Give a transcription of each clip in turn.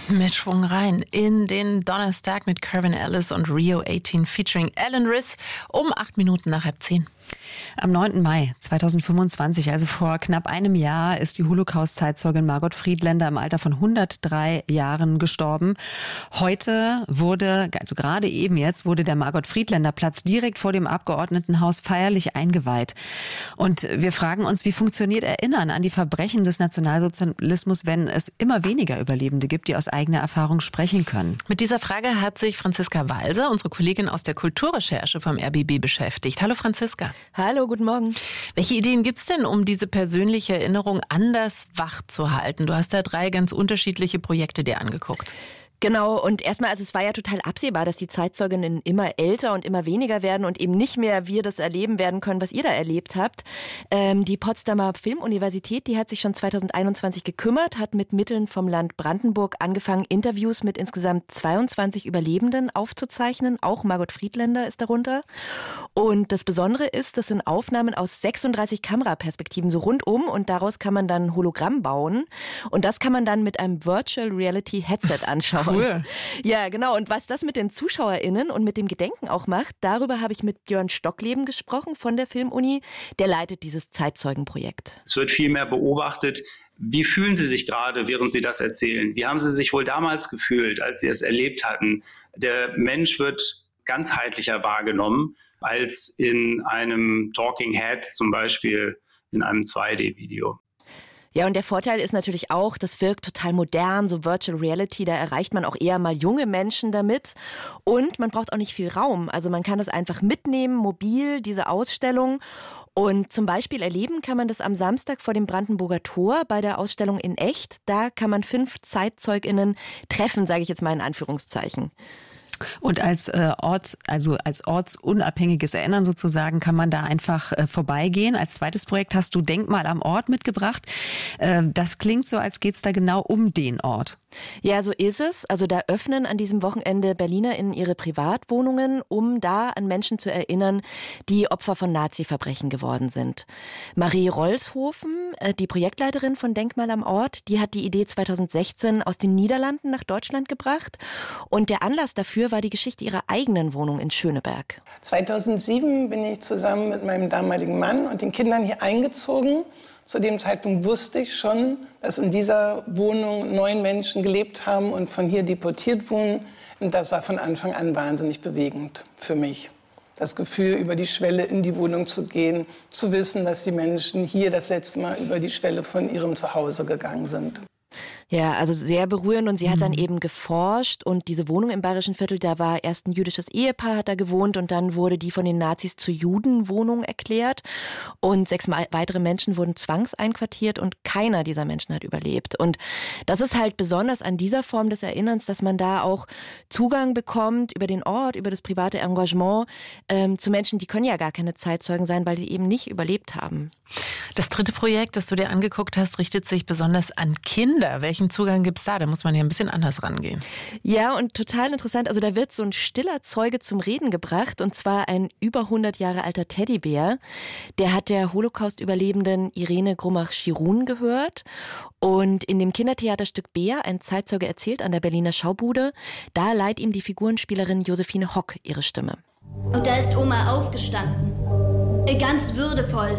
Mit Schwung rein in den Donnerstag mit Calvin Ellis und Rio 18 featuring Alan Riss um 8 Minuten nach 9:30. Am 9. Mai 2025, also vor knapp einem Jahr, ist die Holocaust-Zeitzeugin Margot Friedländer im Alter von 103 Jahren gestorben. Heute wurde, also gerade eben jetzt, wurde der Margot-Friedländer-Platz direkt vor dem Abgeordnetenhaus feierlich eingeweiht. Und wir fragen uns, wie funktioniert Erinnern an die Verbrechen des Nationalsozialismus, wenn es immer weniger Überlebende gibt, die aus eigener Erfahrung sprechen können? Mit dieser Frage hat sich Franziska Walser, unsere Kollegin aus der Kulturrecherche vom RBB, beschäftigt. Hallo Franziska. Hallo, guten Morgen. Welche Ideen gibt's denn, um diese persönliche Erinnerung anders wach zu halten? Du hast da 3 ganz unterschiedliche Projekte dir angeguckt. Genau, und erstmal, also es war ja total absehbar, dass die Zeitzeuginnen immer älter und immer weniger werden und eben nicht mehr wir das erleben werden können, was ihr da erlebt habt. Die Potsdamer Filmuniversität, die hat sich schon 2021 gekümmert, hat mit Mitteln vom Land Brandenburg angefangen, Interviews mit insgesamt 22 Überlebenden aufzuzeichnen. Auch Margot Friedländer ist darunter. Und das Besondere ist, das sind Aufnahmen aus 36 Kameraperspektiven so rundum und daraus kann man dann Hologramm bauen. Und das kann man dann mit einem Virtual Reality Headset anschauen. Cool. Ja, genau. Und was das mit den ZuschauerInnen und mit dem Gedenken auch macht, darüber habe ich mit Björn Stockleben gesprochen von der Filmuni. Der leitet dieses Zeitzeugenprojekt. Es wird viel mehr beobachtet. Wie fühlen Sie sich gerade, während Sie das erzählen? Wie haben Sie sich wohl damals gefühlt, als Sie es erlebt hatten? Der Mensch wird ganzheitlicher wahrgenommen als in einem Talking Head, zum Beispiel in einem 2D-Video. Ja, und der Vorteil ist natürlich auch, das wirkt total modern, so Virtual Reality, da erreicht man auch eher mal junge Menschen damit. Und man braucht auch nicht viel Raum. Also man kann das einfach mitnehmen, mobil, diese Ausstellung. Und zum Beispiel erleben kann man das am Samstag vor dem Brandenburger Tor bei der Ausstellung in echt. Da kann man 5 ZeitzeugInnen treffen, sage ich jetzt mal in Anführungszeichen. Und als ortsunabhängiges Erinnern sozusagen kann man da einfach vorbeigehen. Als zweites Projekt hast du Denkmal am Ort mitgebracht. Das klingt so, als geht's da genau um den Ort. Ja, so ist es. Also da öffnen an diesem Wochenende BerlinerInnen ihre Privatwohnungen, um da an Menschen zu erinnern, die Opfer von Nazi-Verbrechen geworden sind. Marie Rolshofen, die Projektleiterin von Denkmal am Ort, die hat die Idee 2016 aus den Niederlanden nach Deutschland gebracht. Und der Anlass dafür war die Geschichte ihrer eigenen Wohnung in Schöneberg. 2007 bin ich zusammen mit meinem damaligen Mann und den Kindern hier eingezogen. Zu dem Zeitpunkt wusste ich schon, dass in dieser Wohnung 9 Menschen gelebt haben und von hier deportiert wurden. Und das war von Anfang an wahnsinnig bewegend für mich. Das Gefühl, über die Schwelle in die Wohnung zu gehen, zu wissen, dass die Menschen hier das letzte Mal über die Schwelle von ihrem Zuhause gegangen sind. Ja, also sehr berührend und sie hat dann eben geforscht und diese Wohnung im Bayerischen Viertel, da war erst ein jüdisches Ehepaar, hat da gewohnt und dann wurde die von den Nazis zur Judenwohnung erklärt und 6 weitere Menschen wurden zwangseinquartiert und keiner dieser Menschen hat überlebt. Und das ist halt besonders an dieser Form des Erinnerns, dass man da auch Zugang bekommt über den Ort, über das private Engagement zu Menschen, die können ja gar keine Zeitzeugen sein, weil die eben nicht überlebt haben. Das 3. Projekt, das du dir angeguckt hast, richtet sich besonders an Kinder. Welchen Zugang gibt's da? Da muss man ja ein bisschen anders rangehen. Ja, und total interessant. Also da wird so ein stiller Zeuge zum Reden gebracht, und zwar ein über 100 Jahre alter Teddybär. Der hat der Holocaust-Überlebenden Irene Grummach-Schirun gehört. Und in dem Kindertheaterstück Bär, ein Zeitzeuge erzählt an der Berliner Schaubude, da leiht ihm die Figurenspielerin Josephine Hock ihre Stimme. Und da ist Oma aufgestanden, ganz würdevoll,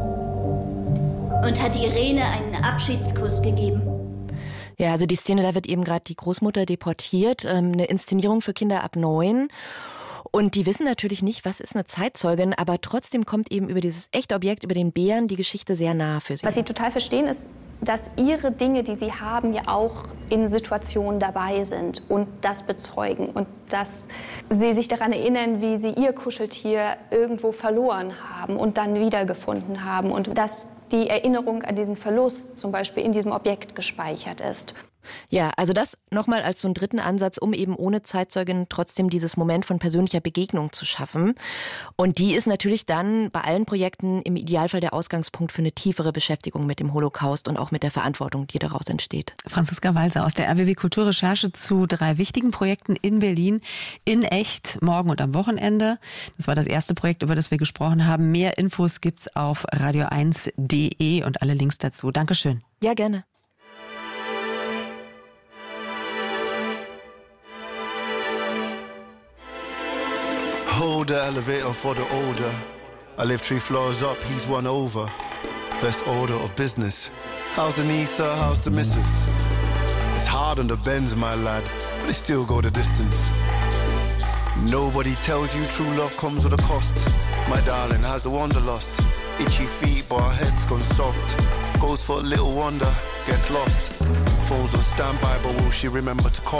und hat Irene einen Abschiedskuss gegeben. Ja, also die Szene, da wird eben gerade die Großmutter deportiert, eine Inszenierung für Kinder ab 9. Und die wissen natürlich nicht, was ist eine Zeitzeugin, aber trotzdem kommt eben über dieses echte Objekt, über den Bären, die Geschichte sehr nah für sie. Was sie total verstehen, ist, dass ihre Dinge, die sie haben, ja auch in Situationen dabei sind und das bezeugen. Und dass sie sich daran erinnern, wie sie ihr Kuscheltier irgendwo verloren haben und dann wiedergefunden haben. Und dass die Erinnerung an diesen Verlust zum Beispiel in diesem Objekt gespeichert ist. Ja, also das nochmal als so einen dritten Ansatz, um eben ohne Zeitzeugin trotzdem dieses Moment von persönlicher Begegnung zu schaffen. Und die ist natürlich dann bei allen Projekten im Idealfall der Ausgangspunkt für eine tiefere Beschäftigung mit dem Holocaust und auch mit der Verantwortung, die daraus entsteht. Franziska Walser aus der RBB Kulturrecherche zu 3 wichtigen Projekten in Berlin in echt, morgen und am Wochenende. Das war das erste Projekt, über das wir gesprochen haben. Mehr Infos gibt's auf radio1.de und alle Links dazu. Dankeschön. Ja, gerne. Hold the elevator for the older. I live 3 floors up, he's one over. Best order of business. How's the Nisa, how's the missus? It's hard on the Benz, my lad, but they still go the distance. Nobody tells you true love comes with a cost. My darling, has the wanderlust? Itchy feet, but her head's gone soft. Goes for a little wonder, gets lost. Phone's on standby, but will she remember to call?